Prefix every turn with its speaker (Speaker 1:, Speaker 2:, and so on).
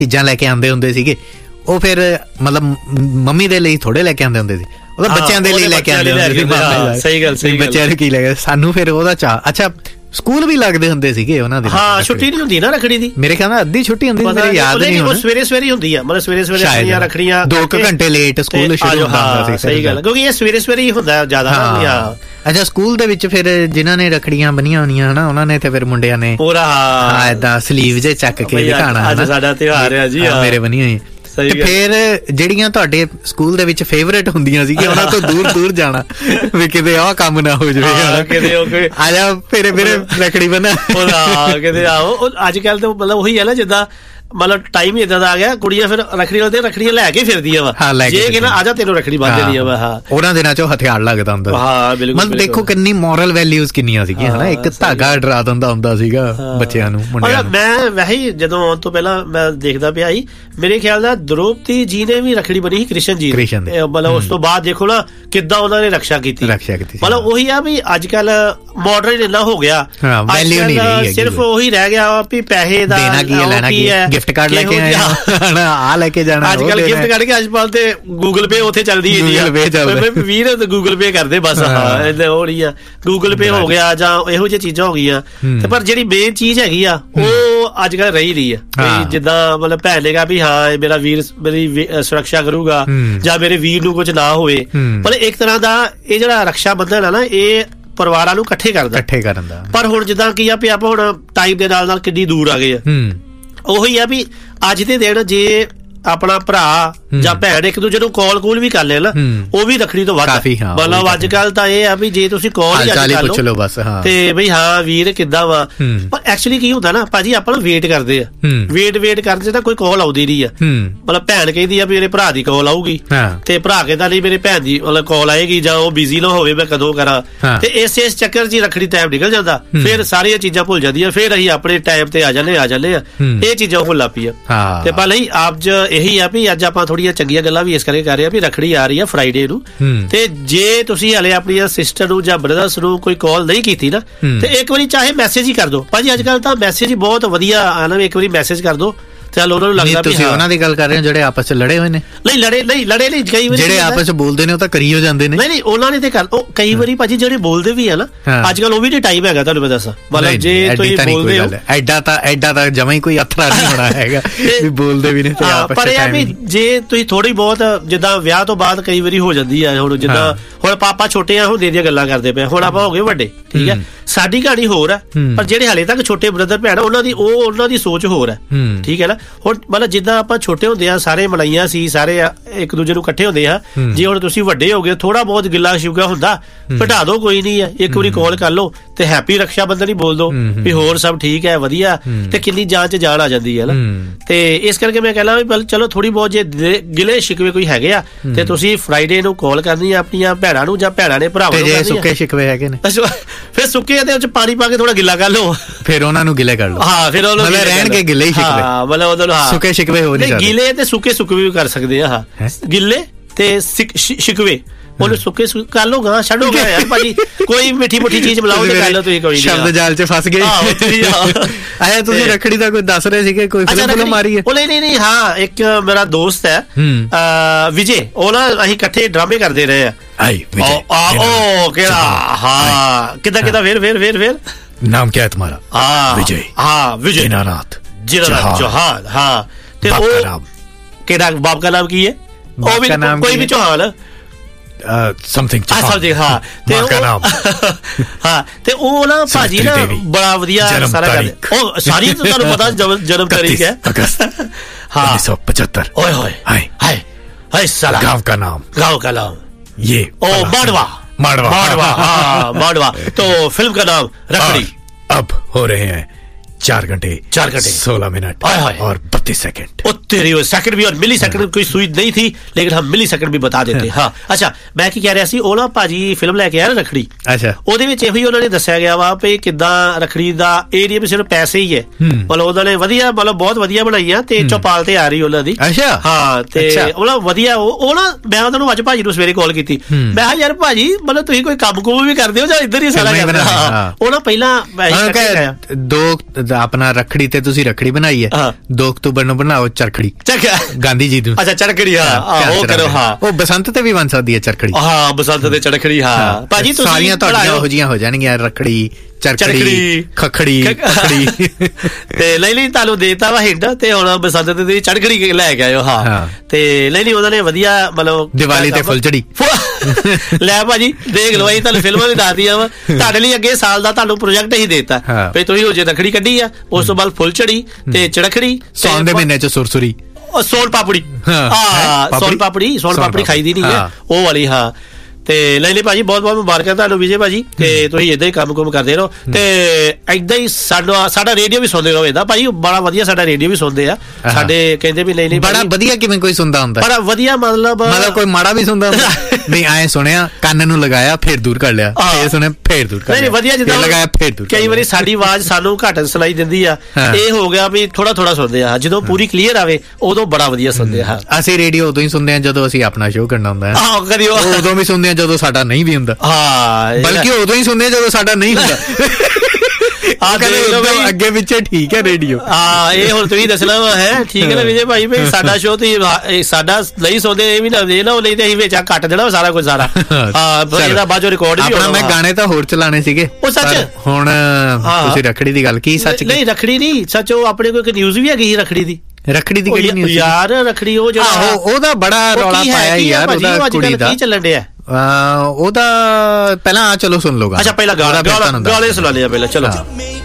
Speaker 1: ਚੀਜ਼ਾਂ ਲੈ ਕੇ ਆਉਂਦੇ ਹੁੰਦੇ ਸੀਗੇ, ਉਹ ਫਿਰ ਮਤਲਬ ਮੰਮੀ ਦੇ ਲਈ ਥੋੜੇ ਲੈ ਕੇ ਆਉਂਦੇ ਹੁੰਦੇ ਸੀ, ਉਹ ਬੱਚਿਆਂ ਦੇ ਲਈ ਲੈ ਕੇ ਆਉਂਦੇ ਹੁੰਦੇ ਸੀ।
Speaker 2: ਸਹੀ ਗੱਲ, ਸਹੀ
Speaker 1: ਬੱਚਿਆਂ ਨੂੰ ਕੀ ਲੈ ਕੇ, ਸਾਨੂੰ ਫਿਰ ਉਹਦਾ ਚਾਅ। ਅੱਛਾ, ਸਕੂਲ ਵੀ ਲੱਗਦੇ ਹੁੰਦੇ ਸੀਗੇ ਉਹਨਾਂ ਦੇ?
Speaker 2: ਹਾਂ, ਛੁੱਟੀ ਨਹੀਂ ਹੁੰਦੀ ਨਾ ਰੱਖੜੀ ਦੀ,
Speaker 1: ਮੇਰੇ ਖਿਆਲ ਨਾਲ ਅੱਧੀ ਛੁੱਟੀ ਹੁੰਦੀ, ਮੇਰੀ ਯਾਦ ਨਹੀਂ।
Speaker 2: ਉਹ ਸਵੇਰੇ ਸਵੇਰੇ ਹੁੰਦੀ ਆ, ਮਤਲਬ ਸਵੇਰੇ ਸਵੇਰੇ ਰੱਖੜੀਆਂ
Speaker 1: 2 ਘੰਟੇ ਲੇਟ ਸਕੂਲ ਸ਼ੁਰੂ ਹੁੰਦਾ ਸੀ।
Speaker 2: ਸਹੀ ਗੱਲ, ਕਿਉਂਕਿ ਇਹ ਸਵੇਰੇ ਸਵੇਰੇ ਹੀ ਹੁੰਦਾ ਜ਼ਿਆਦਾ।
Speaker 1: ਅੱਛਾ, ਸਕੂਲ ਦੇ ਵਿੱਚ ਫਿਰ ਜਿਨ੍ਹਾਂ ਨੇ ਰੱਖੜੀਆਂ ਬੰਨੀਆਂ ਹੋਣੀਆਂ ਹਨਾ, ਉਹਨਾਂ ਨੇ ਤੇ ਫਿਰ ਮੁੰਡਿਆਂ ਨੇ
Speaker 2: ਪੂਰਾ
Speaker 1: ਏਦਾਂ ਸਲੀਵ ਜੇ ਚੱਕ ਕੇ ਦਿਖਾਣਾ,
Speaker 2: ਅੱਜ ਸਾਡਾ ਤਿਉਹਾਰ ਹੈ ਜੀ,
Speaker 1: ਮੇਰੇ ਬਣੀ ਹੋਈ। ਤੇ ਫਿਰ ਜਿਹੜੀਆਂ ਤੁਹਾਡੇ ਸਕੂਲ ਦੇ ਵਿੱਚ ਫੇਵਰੇਟ ਹੁੰਦੀਆਂ ਸੀਗੀਆਂ, ਉਹਨਾਂ ਤੋਂ ਦੂਰ ਦੂਰ ਜਾਣਾ ਵੀ ਕਿਤੇ ਆਹ ਕੰਮ ਨਾ ਹੋ ਜਾਵੇ, ਆ ਜਾ ਫਿਰ ਮੇਰੇ ਰੱਖੜੀ ਬੰਨਾ
Speaker 2: ਕਿਤੇ ਆਓ। ਅੱਜ ਕੱਲ ਤਾਂ ਮਤਲਬ ਉਹੀ ਹੈ ਨਾ, ਜਿੱਦਾਂ ਮਤਲਬ ਟਾਈਮ ਹੀ ਏਦਾਂ ਦਾ ਆ ਗਿਆ, ਕੁੜੀਆਂ ਫਿਰ ਰੱਖੜੀਆਂ ਲੈ ਕੇ ਫਿਰਦੀਆਂ ਵਾ, ਜੇ ਕਿ ਨਾ ਆਜਾ ਤੈਨੂੰ ਰੱਖੜੀ ਬੰਨ ਦੇਣੀ ਆ ਵਾ। ਹਾਂ, ਉਹਨਾਂ ਦਿਨਾਂ ਚ ਹਥਿਆਰ ਲੱਗਦਾ ਹੁੰਦਾ। ਹਾਂ ਬਿਲਕੁਲ,
Speaker 1: ਮਤਲਬ ਦੇਖੋ ਕਿੰਨੀ ਮੋਰਲ ਵੈਲਿਊਜ਼ ਕਿੰਨੀਆਂ ਸੀਗੀਆਂ ਹਨਾ, ਇੱਕ ਧਾਗਾ ਡਰਾ ਦਿੰਦਾ ਹੁੰਦਾ ਸੀਗਾ ਬੱਚਿਆਂ ਨੂੰ, ਮੁੰਡਿਆਂ ਨੂੰ।
Speaker 2: ਮੈਂ ਵੈਸੇ ਜਦੋਂ ਆਉਣ ਤੋਂ ਪਹਿਲਾਂ ਮੈਂ ਦੇਖਦਾ ਪਿਆ ਸੀ, ਮੇਰੇ ਖਿਆਲ ਨਾਲ ਦ੍ਰੋਪਦੀ ਜੀ ਨੇ ਵੀ ਰੱਖੜੀ ਬੰਨੀ ਸੀ ਕ੍ਰਿਸ਼ਨ ਜੀ, ਮਤਲਬ ਉਸ ਤੋਂ ਬਾਅਦ ਦੇਖੋ ਨਾ ਕਿੱਦਾਂ ਉਹਨਾਂ ਨੇ ਰਕਸ਼ਾ ਕੀਤੀ। ਮਤਲਬ ਉਹੀ ਆ ਵੀ ਅੱਜ ਕੱਲ ਮਾਡਰਨ ਇੰਨਾ ਹੋ ਗਿਆ, ਸਿਰਫ ਉਹੀ ਰਹਿ ਗਿਆ ਵੀ ਪੈਸੇ ਦਾ ਕੀ ਹੈ, ਗਿਫਟ ਕਾਰਡ ਲੈ ਕੇ ਆ ਲੈ ਕੇ ਜਾਣਾ। ਅੱਜ ਕੱਲ ਗਿਫਟ ਕਾਰਡ ਕੇ ਅੱਜ ਕੱਲ ਤੇ ਗੂਗਲ ਪੇ ਉੱਥੇ ਚੱਲਦੀ ਹੈ ਵੀਰ, ਗੂਗਲ ਪੇ ਕਰਦੇ ਬਸ। ਹਾਂ, ਏਦਾਂ ਉਹ ਨਹੀਂ ਆ, ਗੂਗਲ ਪੇ ਹੋ ਗਿਆ ਜਾਂ ਇਹੋ ਜਿਹੀ ਚੀਜ਼ਾਂ ਹੋ ਗਈਆਂ। ਤੇ ਪਰ ਜਿਹੜੀ ਮੇਨ ਚੀਜ਼ ਹੈਗੀ ਆ ਉਹ ਅੱਜ ਕੱਲ ਰਹੀ ਆ, ਜਿੱਦਾਂ ਮਤਲਬ ਭੈਣ ਨੇ ਕਿਹਾ ਵੀ ਹਾਂ ਮੇਰਾ ਵੀਰ ਮੇਰੀ ਸੁਰੱਖਿਆ ਕਰੂਗਾ ਜਾਂ ਮੇਰੇ ਵੀਰ ਨੂੰ ਕੁਝ ਨਾ ਹੋਵੇ। ਮਤਲਬ ਇੱਕ ਤਰ੍ਹਾਂ ਦਾ ਇਹ ਜਿਹੜਾ ਰਕਸ਼ਾ ਬੰਧਨ ਆ ਨਾ, ਇਹ ਪਰਿਵਾਰਾਂ ਨੂੰ ਇਕੱਠੇ ਕਰਨ ਦਾ। ਪਰ ਹੁਣ ਜਿੱਦਾਂ ਕੀ ਆ ਵੀ ਆਪਾਂ ਹੁਣ ਟਾਈਮ ਦੇ ਨਾਲ ਨਾਲ ਕਿੰਨੀ ਦੂਰ ਆ ਗਏ ਆ। ਉਹੀ ਆ ਵੀ ਅੱਜ ਦੇ ਦਿਨ ਜੇ ਆਪਣਾ ਭਰਾ ਜਾਂ ਭੈਣ ਇੱਕ ਦੂਜੇ ਨੂੰ ਕਾਲ ਵੀ ਕਰ ਲੈ ਨਾ, ਉਹ ਵੀ ਰੱਖੜੀ ਤੋਂ ਵੱਧ। ਮਤਲਬ ਅੱਜ ਕੱਲ ਤਾਂ ਇਹ ਆ ਵੀ ਜੇ ਤੁਸੀਂ ਕਾਲ ਹੀ ਪੁੱਛ ਲਓ ਬਸ, ਤੇ ਬਈ ਹਾਂ ਵੀਰ ਕਿੱਦਾਂ ਵਾ। ਪਰ ਐਕਚੁਅਲੀ ਕੀ ਹੁੰਦਾ ਨਾ ਭਾਜੀ, ਆਪਾਂ ਨੂੰ ਵੇਟ ਕਰਦੇ ਆ, ਵੇਟ ਕਰਦੇ ਤਾਂ ਕੋਈ ਕਾਲ ਆਉਂਦੀ ਨਹੀਂ ਆ। ਮਤਲਬ ਭੈਣ ਕਹਿੰਦੀ ਆ ਵੀ ਮੇਰੇ ਭਰਾ ਦੀ ਕਾਲ ਆਊਗੀ, ਤੇ ਭਰਾ ਕਹਿੰਦਾ ਨਹੀਂ ਮੇਰੇ ਭੈਣ ਦੀ ਮਤਲਬ ਕਾਲ ਆਏਗੀ, ਜਾਂ ਉਹ ਬਿਜ਼ੀ ਨਾ ਹੋਵੇ, ਮੈਂ ਕਦੋਂ ਕਰਾਂ। ਤੇ ਇਸ ਚੱਕਰ 'ਚ ਰੱਖੜੀ ਟਾਈਮ ਨਿਕਲ ਜਾਂਦਾ, ਫਿਰ ਸਾਰੀਆਂ ਚੀਜ਼ਾਂ ਭੁੱਲ ਜਾਂਦੀਆਂ, ਫਿਰ ਅਸੀਂ ਆਪਣੇ ਟਾਈਮ ਤੇ ਆ ਜਾਂਦੇ ਆ। ਇਹ ਚੀਜ਼ਾਂ ਭੁੱਲ ਪਈਆਂ। ਤੇ ਪਰ ਲਈ ਆਪ ਇਹੀ ਆ ਵੀ ਅੱਜ ਆਪਾਂ ਥੋੜੀਆਂ ਚੰਗੀਆਂ ਗੱਲਾਂ ਵੀ ਇਸ ਕਰਕੇ ਕਰ ਰਹੇ ਆ ਵੀ ਰੱਖੜੀ ਆ ਰਹੀ ਆ ਫਰਾਈਡੇ ਨੂੰ, ਤੇ ਜੇ ਤੁਸੀਂ ਹਲੇ ਆਪਣੀਆਂ ਸਿਸਟਰ ਨੂੰ ਜਾਂ ਬ੍ਰਦਰਸ ਨੂੰ ਕੋਈ ਕਾਲ ਨਹੀਂ ਕੀਤੀ ਨਾ, ਤੇ ਇੱਕ ਵਾਰੀ ਚਾਹੇ ਮੈਸੇਜ ਹੀ ਕਰ ਦੋ ਭਾਜੀ। ਅੱਜ ਕੱਲ ਤਾਂ ਮੈਸੇਜ ਹੀ ਬਹੁਤ ਵਧੀਆ ਆ ਨਾ, ਇੱਕ ਵਾਰੀ ਮੈਸੇਜ ਕਰ ਦੋ। ਚੱਲ ਉਹਨਾਂ ਨੂੰ ਲੱਗਦਾ ਵੀ
Speaker 1: ਤੁਸੀਂ ਉਹਨਾਂ ਦੀ ਗੱਲ ਕਰ ਰਹੇ ਹੋ ਜਿਹੜੇ ਆਪਸ ਚ ਲੜੇ ਹੋਏ ਨੇ?
Speaker 2: ਨਹੀਂ ਲੜੇ ਨਹੀਂ, ਕਈ ਵਾਰੀ
Speaker 1: ਜਿਹੜੇ ਆਪਸ ਚ ਬੋਲਦੇ ਨੇ ਉਹ ਤਾਂ ਕਰੀ ਹੋ ਜਾਂਦੇ ਨੇ।
Speaker 2: ਨਹੀਂ ਉਹਨਾਂ ਨੇ ਤੇ ਕਰ, ਉਹ ਕਈ ਵਾਰੀ ਭਾਜੀ ਜਿਹੜੇ ਬੋਲਦੇ ਵੀ ਆ ਨਾ, ਅੱਜ ਕੱਲ ਉਹ ਵੀ ਨਹੀਂ ਟਾਈਮ ਹੈਗਾ ਤੁਹਾਨੂੰ ਮੈਂ ਦੱਸਾਂ। ਮਤਲਬ ਜੇ ਤੁਸੀਂ ਬੋਲਦੇ ਹੋ ਐਡਾ ਤਾਂ ਜਮਾਂ ਹੀ ਕੋਈ ਅਥਰਾ ਨਹੀਂ ਹੋਣਾ ਹੈਗਾ ਵੀ ਬੋਲਦੇ ਵੀ ਨੇ ਤੇ ਆਪਸ ਚ। ਪਰ ਇਹ ਵੀ ਜੇ ਤੁਸੀਂ ਥੋੜੀ ਬਹੁਤ ਜਿੱਦਾਂ ਵਿਆਹ ਤੋਂ ਬਾਅਦ ਕਈ ਵਾਰੀ ਹੋ ਜਾਂਦੀ ਆ, ਹੁਣ ਜਿੱਦਾਂ ਹੁਣ ਪਾਪਾ ਛੋਟੇ ਆ ਹੁੰਦੇ ਦੀਆਂ ਗੱਲਾਂ ਕਰਦੇ ਪਏ, ਹੁਣ ਆਪਾਂ ਹੋ ਗਏ ਵੱਡੇ, ਠੀਕ ਹੈ, ਸਾਡੀ ਕਹਾਣੀ ਹੋਰ ਆ। ਪਰ ਜਿਹੜੇ ਹਾਲੇ ਤੱਕ ਛੋਟੇ ਬ੍ਰਦਰ ਭੈਣ ਉਹਨਾਂ ਦੀ ਸੋਚ ਹੋਰ ਹੈ, ਠੀਕ ਹੈ ਨਾ। ਹੁਣ ਮਤਲਬ ਜਿੱਦਾਂ ਆਪਾਂ ਛੋਟੇ ਹੁੰਦੇ ਆ ਸਾਰੇ ਮਲਾਈਆਂ ਸੀ, ਸਾਰੇ ਇੱਕ ਦੂਜੇ ਨੂੰ ਇਕੱਠੇ ਹੁੰਦੇ ਆ। ਜੇ ਹੁਣ ਤੁਸੀਂ ਵੱਡੇ ਹੋ ਗਏ, ਥੋੜਾ ਬਹੁਤ ਗਿੱਲਾ ਸ਼ਿਕਵਾ ਹੁੰਦਾ, ਘਟਾ ਦੋ, ਕੋਈ ਨਹੀਂ ਹੈ, ਇੱਕ ਵਾਰੀ ਕਾਲ ਕਰ ਲਓ ਤੇ ਹੈਪੀ ਰਕਸ਼ਾ ਬੰਧਨ ਹੀ ਬੋਲ ਦੋ ਵੀ ਹੋਰ ਸਭ ਠੀਕ ਹੈ ਵਧੀਆ, ਤੇ ਕਿੰਨੀ ਜਾਨ ਚ ਜਾਨ ਆ ਜਾਂਦੀ ਹੈ ਨਾ। ਤੇ ਇਸ ਕਰਕੇ ਮੈਂ ਕਹਿੰਦਾ ਵੀ ਚਲੋ ਥੋੜੀ ਬਹੁਤ ਜੇ ਗਿਲੇ ਸ਼ਿਕਵੇ ਕੋਈ ਹੈਗੇ ਆ, ਤੇ ਤੁਸੀਂ ਫਰਾਈਡੇ ਨੂੰ ਕਾਲ ਕਰਨੀ ਆ ਆਪਣੀਆਂ ਭੈਣਾਂ ਨੂੰ, ਜਾਂ ਭੈਣਾਂ ਨੇ ਭਰਾਵਾਂ ਨੂੰ ਕਰਨੀ ਆ।
Speaker 1: ਸੁੱਕੇ ਸ਼ਿਕਵੇ ਹੈਗੇ ਨੇ
Speaker 2: ਫਿਰ ਸੁੱਕੇ ਤੇ ਉਹ ਚ ਪਾਣੀ ਪਾ ਕੇ ਥੋੜਾ ਗਿੱਲਾ ਕਰ ਲਓ,
Speaker 1: ਫਿਰ ਉਹਨਾਂ ਨੂੰ ਗਿੱਲੇ ਕਰ ਲਓ।
Speaker 2: ਹਾਂ, ਫਿਰ ਉਹਨਾਂ ਨੂੰ
Speaker 1: ਰਹਿਣਗੇ ਗਿੱਲੇ ਹੀ ਸ਼ਿਕਵੇ,
Speaker 2: ਮਤਲਬ ਉਹਨੂੰ
Speaker 1: ਸੁੱਕੇ ਸ਼ਿਕਵੇ ਹੋ ਨਹੀਂ ਸਕਦੇ।
Speaker 2: ਗਿੱਲੇ ਤੇ ਸੁੱਕੇ ਵੀ ਕਰ ਸਕਦੇ ਆ, ਗਿੱਲੇ ਤੇ ਸ਼ਿਕਵੇ ਉਹਨੂੰ ਸੁੱਕੇ ਕਰ ਲੋ, ਗਾਂ ਛੱਡੋ ਗਾ ਯਾਰ ਭਾਜੀ, ਕੋਈ ਮਿੱਠੀ ਮੁੱਠੀ ਚੀਜ਼ ਮਿਲਾਓ ਤੇ ਕਰ ਲਓ ਤੁਸੀਂ, ਕੋਈ
Speaker 1: ਸ਼ਬਦ ਜਾਲ ਚ ਫਸ ਗਏ। ਆਇਆ ਤੁਸੀਂ ਰੱਖੜੀ ਦਾ ਕੋਈ ਦੱਸ ਰਹੇ ਸੀਗੇ, ਕੋਈ ਫਿਲਮ ਮਾਰੀ ਹੈ?
Speaker 2: ਨਹੀਂ, ਹਾਂ ਇੱਕ ਮੇਰਾ ਦੋਸਤ ਹੈ ਵਿਜੇ, ਉਹ ਨਾ ਅਸੀਂ ਇਕੱਠੇ ਡਰਾਮੇ ਕਰਦੇ ਰਹੇ ਆ। ਉਹ ਕਿਹੜਾ, ਹਾਂ ਕਿੱਦਾਂ ਫੇਰ
Speaker 1: ਨਾਮ ਕਿਆ ਹੈ ਤੁਹਾਡਾ? ਵਿਜੇ।
Speaker 2: हाँ विजय
Speaker 1: जिनानाथ
Speaker 2: चौहान। हाँ ते वो केड़ा बाप का नाम की है? वो भी कोई भी चौहान
Speaker 1: समथिंग
Speaker 2: समथिंग। हाँ ते हाँ ते वो ना भाजी ना बड़ा वधिया सारा कर ओ सारी तो तुहानू पता जन्म तारीख है
Speaker 1: अगस्त 1975।
Speaker 2: ओए होए हाय हाय हाय साला
Speaker 1: गांव का नाम ये
Speaker 2: ओ माड़वा। हाँ माड़वा। तो फिल्म का नाम रखड़ी।
Speaker 1: अब हो रहे हैं 4 घंटे 16 मिनट और 32 सेकंड।
Speaker 2: तेरी सेकंड भी और मिली सेकंड कोई सुई नहीं थी, लेकिन हम मिली सेकंड भी बता देते। हाँ अच्छा, मैं की कह रहा सी, ਉਹ ਨਾ ਭਾਜੀ ਫਿਲਮ ਲੈ ਕੇ ਆਇਆ ਰਖੜੀ। ਅੱਛਾ, ਉਹਦੇ ਵਿੱਚ ਇਹੋ ਹੀ ਉਹਨਾਂ ਨੇ ਦੱਸਿਆ ਗਿਆ ਵਾ ਵੀ ਕਿੱਦਾਂ ਰਖੜੀ ਦਾ ਏਰੀਆ ਵੀ ਸਿਰਫ ਪੈਸੇ ਹੀ ਹੈ। ਮਤਲਬ ਉਹਨਾਂ ਨੇ ਵਧੀਆ, ਮਤਲਬ ਬਹੁਤ ਵਧੀਆ ਬਣਾਈ ਆ, ਤੇ ਚੌਪਾਲ ਤੇ ਆ ਰਹੀ ਉਹਨਾਂ ਦੀ। ਅੱਛਾ ਹਾਂ, ਤੇ ਉਹਨਾਂ ਵਧੀਆ ਉਹ ਨਾ, ਮੈਂ ਉਹਨਾਂ ਨੂੰ ਅੱਜ ਭਾਜੀ ਨੂੰ ਸਵੇਰੇ ਕਾਲ ਕੀਤੀ, ਮੈਂ ਕਿਹਾ ਯਾਰ ਭਾਜੀ ਮਤਲਬ ਤੁਸੀਂ ਕੋਈ ਕੰਮ ਕੁਮ ਵੀ ਕਰਦੇ ਹੋ ਜਾਂ ਇੱਧਰ ਹੀ ਸਾਰਾ ਕਰਦੇ? ਉਹ ਨਾ ਪਹਿਲਾਂ
Speaker 1: ਆਪਣਾ ਰੱਖੜੀ ਤੇ ਤੁਸੀਂ ਰੱਖੜੀ ਬਣਾਈ ਹੈ, 2 ਅਕਤੂਬਰ ਨੂੰ ਬਣਾਓ ਚਰਖੜੀ ਗਾਂਧੀ ਜੀ ਨੂੰ।
Speaker 2: ਅੱਛਾ ਚਰਖੜੀ, ਉਹ ਕਰੋ।
Speaker 1: ਉਹ ਬਸੰਤ ਤੇ ਵੀ ਬਣ ਸਕਦੀ ਹੈ ਚਰਖੜੀ।
Speaker 2: ਬਸੰਤ ਤੇ ਚਰਖੜੀ। ਭਾਜੀ
Speaker 1: ਸਾਰੀਆਂ ਤੁਹਾਡੀਆਂ ਉਹੋ ਜਿਹੀਆਂ ਹੋ ਜਾਣਗੀਆਂ, ਰੱਖੜੀ, ਚਰਖੜੀ, ਖੱਖੜੀ
Speaker 2: ਤੇ ਨਹੀਂ ਤੁਹਾਨੂੰ ਦੇਤਾ ਵਾ ਹਿੰਟ। ਤੇ ਹੁਣ ਬਸੰਤ ਤੇ ਤੁਸੀਂ ਚਰਖੜੀ ਲੈ ਕੇ ਆਇਓ। ਤੇ ਨਹੀਂ ਉਹਨਾਂ ਨੇ ਵਧੀਆ ਮਤਲਬ
Speaker 1: ਦੀਵਾਲੀ ਤੇ ਫੁੱਲਝੜੀ
Speaker 2: ਲੈ ਭਾਜੀ ਦੇਖ ਲਓ, ਅਸੀਂ ਤੁਹਾਨੂੰ ਫਿਲਮਾਂ ਵੀ ਦੱਸਦੀਆਂ ਵਾ। ਤੁਹਾਡੇ ਲਈ ਅੱਗੇ ਸਾਲ ਦਾ ਤੁਹਾਨੂੰ ਪ੍ਰੋਜੈਕਟ ਹੀ ਦੇਤਾ ਵੀ ਤੁਸੀਂ ਹੋ ਜੇ ਰੱਖੜੀ ਕੱਢੀ ਆ, ਉਸ ਤੋਂ ਬਾਅਦ ਫੁੱਲਝੜੀ ਤੇ ਚਰਖੜੀ।
Speaker 1: ਸੌਣ ਦੇ ਮਹੀਨੇ ਚ ਸੁਰਸੁਰੀ,
Speaker 2: ਸੋਨ ਪਾਪੜੀ। ਸੋਨ ਪਾਪੜੀ ਖਾਈ ਦੀ ਨਹੀਂ ਹੈ ਉਹ ਵਾਲੀ। ਤੇ ਨਹੀਂ ਭਾਜੀ ਬਹੁਤ ਬਹੁਤ ਮੁਬਾਰਕਾਂ ਤੁਹਾਨੂੰ ਵਿਜੇ ਭਾਜੀ। ਤੇ ਤੁਸੀਂ ਏਦਾਂ ਹੀ ਕੰਮ ਕਰਦੇ ਰਹੋ ਤੇ ਏਦਾਂ ਹੀ ਸਾਡਾ ਰੇਡੀਓ ਵੀ ਸੁਣਦੇ ਰਹੋ। ਏਦਾਂ ਭਾਜੀ ਬੜਾ ਵਧੀਆ ਸਾਡਾ ਰੇਡੀਓ ਵੀ ਸੁਣਦੇ ਆ ਸਾਡੇ, ਕਹਿੰਦੇ ਵੀ ਨਹੀਂ
Speaker 1: ਬੜਾ ਵਧੀਆ। ਕਿਵੇਂ ਕੋਈ ਸੁਣਦਾ ਹੁੰਦਾ? ਬੜਾ
Speaker 2: ਵਧੀਆ ਮਤਲਬ
Speaker 1: ਕੋਈ ਮਾੜਾ ਵੀ ਸੁਣਦਾ ਨਹੀਂ? ਐ ਸੁਣਿਆ, ਕੰਨ ਨੂੰ ਲਗਾਇਆ, ਫੇਰ ਦੂਰ ਕਰ ਲਿਆ, ਫੇਰ ਸੁਣਿਆ, ਫੇਰ ਦੂਰ ਕਰ ਲਿਆ। ਨਹੀਂ ਵਧੀਆ, ਜਿੱਦਾਂ ਲਗਾਇਆ ਫੇਰ ਦੂਰ।
Speaker 2: ਕਈ ਵਾਰੀ ਸਾਡੀ ਆਵਾਜ਼ ਸਾਨੂੰ ਘੱਟ ਸੁਣਾਈ ਦਿੰਦੀ ਆ, ਇਹ ਹੋ ਗਿਆ ਵੀ ਥੋੜਾ ਥੋੜਾ ਸੁਣਦੇ ਆ। ਜਦੋਂ ਪੂਰੀ ਕਲੀਅਰ ਆਵੇ ਉਦੋਂ ਬੜਾ ਵਧੀਆ ਸੁਣਦੇ ਆ।
Speaker 1: ਅਸੀਂ ਰੇਡੀਓ ਉਦੋਂ ਹੀ ਸੁਣਦੇ ਆ ਜਦੋਂ ਅਸੀਂ ਆਪਣਾ ਸ਼ੋਅ ਕਰਨਾ ਹੁੰਦਾ। ਉਦੋਂ ਵੀ ਸੁਣਦੇ ਆ ਜਦੋਂ ਸਾਡਾ ਨਹੀਂ ਵੀ ਹੁੰਦਾ, ਬਲਕਿ ਉਦੋਂ ਹੀ ਸੁਣਦੇ ਜਦੋਂ ਸਾਡਾ ਨਹੀਂ ਹੁੰਦਾ। ਅੱਗੇ ਪਿੱਛੇ ਠੀਕ ਹੈ ਰੇਡੀਓ।
Speaker 2: ਇਹ ਹੁਣ ਤੁਸੀਂ ਦੱਸਣਾ ਵਾ ਹੈ, ਠੀਕ ਹੈ ਨਾ ਵਿਜੇ ਭਾਈ? ਵੀ ਸਾਡਾ ਸ਼ੋਅ ਤੁਸੀਂ ਸਾਡਾ ਨਹੀਂ ਸੁਣਦੇ, ਇਹ ਵੀ ਨਾ ਦੇ ਨਾ, ਨਹੀਂ ਤੇ ਅਸੀਂ ਵਿੱਚ ਕੱਟ ਦੇਣਾ ਸਾਰਾ ਕੁਝ ਸਾਰਾ। ਇਹਦਾ ਬਾਅਦ ਚੋਂ ਰਿਕਾਰਡ ਵੀ ਹੋਣਾ। ਮੈਂ
Speaker 1: ਗਾਣੇ ਤਾਂ ਹੋਰ ਚਲਾਣੇ ਸੀਗੇ ਉਹ ਸੱਚ। ਹੁਣ ਤੁਸੀਂ ਰੱਖੜੀ ਦੀ ਗੱਲ ਕੀ? ਸੱਚ ਨਹੀਂ,
Speaker 2: ਰੱਖੜੀ ਨਹੀਂ ਸੱਚ, ਉਹ ਆਪਣੇ ਕੋਲ ਇੱਕ ਨਿਊਜ਼ ਵੀ ਹੈਗੀ ਸੀ ਰੱਖੜੀ ਦੀ।
Speaker 1: ਰੱਖੜੀ ਦੀ ਕਿਹੜੀ ਨਿਊਜ਼
Speaker 2: ਯਾਰ? ਰੱਖੜੀ ਉਹ ਜਿਹੜਾ
Speaker 1: ਉਹਦਾ ਬੜਾ ਰੌਲਾ ਪਾਇਆ ਯਾਰ, ਉਹਦਾ ਕੁੜੀ ਦਾ ਕੀ ਚੱਲਣ ਡਿਆ ਉਹਦਾ। ਪਹਿਲਾਂ ਚਲੋ ਸੁਣ ਲਓ।
Speaker 2: ਅੱਛਾ ਪਹਿਲਾਂ ਗਾਣੇ ਸੁਣਾ ਲਿਆ ਪਹਿਲਾਂ, ਚਲੋ।